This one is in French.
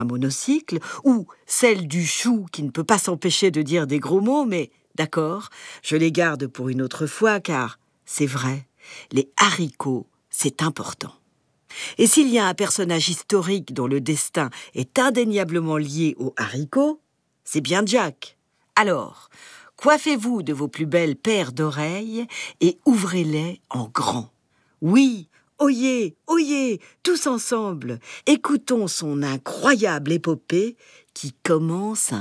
un monocycle, ou celle du chou qui ne peut pas s'empêcher de dire des gros mots, mais d'accord, je les garde pour une autre fois, car c'est vrai, les haricots, c'est important. Et s'il y a un personnage historique dont le destin est indéniablement lié aux haricots, c'est bien Jack. Alors, coiffez-vous de vos plus belles paires d'oreilles et ouvrez-les en grand. Oui, oyez, oyez, tous ensemble, écoutons son incroyable épopée qui commence